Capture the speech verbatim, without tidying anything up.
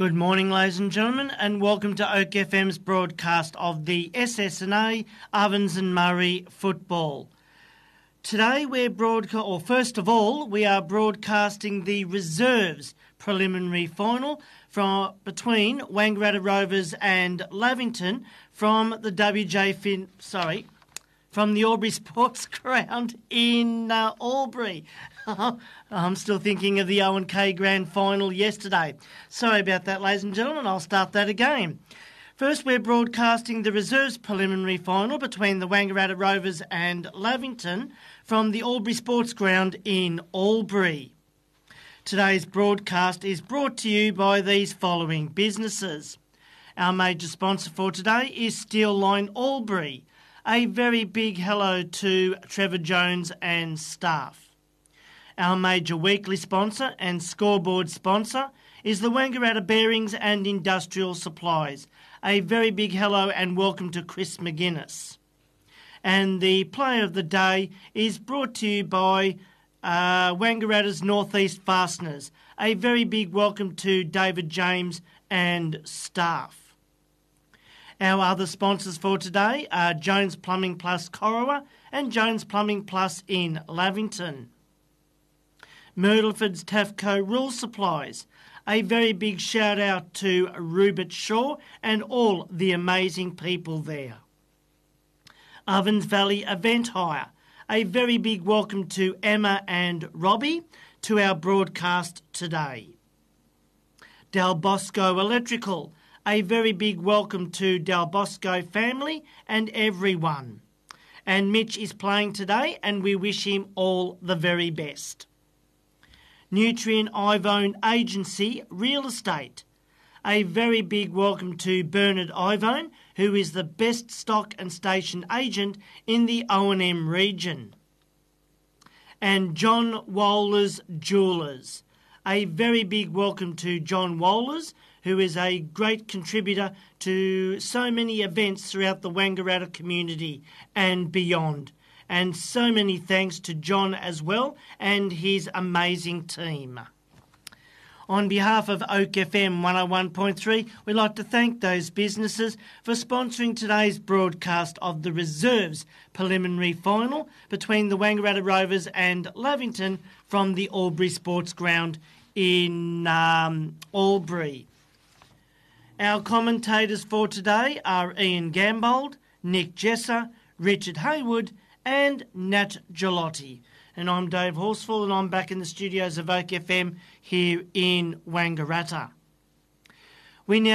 Good morning, ladies and gentlemen, and welcome to Oak F M's broadcast of the S S N A Ovens and Murray football. Today we're broadcast, or first of all, we are broadcasting the reserves preliminary final from between Wangaratta Rovers and Lavington from the W J Fin, sorry, from the Albury Sports Ground in uh, Albury. I'm still thinking of the O and K Grand Final yesterday. Sorry about that, ladies and gentlemen. I'll start that again. First, we're broadcasting the reserves preliminary final between the Wangaratta Rovers and Lavington from the Albury Sports Ground in Albury. Today's broadcast is brought to you by these following businesses. Our major sponsor for today is Steel Line Albury. A very big hello to Trevor Jones and staff. Our major weekly sponsor and scoreboard sponsor is the Wangaratta Bearings and Industrial Supplies. A very big hello and welcome to Chris McGuinness. And the player of the day is brought to you by uh, Wangaratta's Northeast Fasteners. A very big welcome to David James and staff. Our other sponsors for today are Jones Plumbing Plus Corowa and Jones Plumbing Plus in Lavington. Myrtleford's Tafco Rule Supplies. A very big shout out to Rupert Shaw and all the amazing people there. Ovens Valley Event Hire. A very big welcome to Emma and Robbie to our broadcast today. Del Bosco Electrical. A very big welcome to Del Bosco family and everyone. And Mitch is playing today and we wish him all the very best. Nutrien Ivone Agency Real Estate. A very big welcome to Bernard Ivone, who is the best stock and station agent in the O and M region. And John Wohlers Jewellers. A very big welcome to John Wohlers, who is a great contributor to so many events throughout the Wangaratta community and beyond. And so many thanks to John as well and his amazing team. On behalf of Oak F M one oh one point three, we'd like to thank those businesses for sponsoring today's broadcast of the reserves preliminary final between the Wangaratta Rovers and Lavington from the Albury Sports Ground in um, Albury. Our commentators for today are Ian Gambold, Nick Jesser, Richard Haywood and Nat Gelotti. And I'm Dave Horsfall and I'm back in the studios of Oak F M here in Wangaratta. We now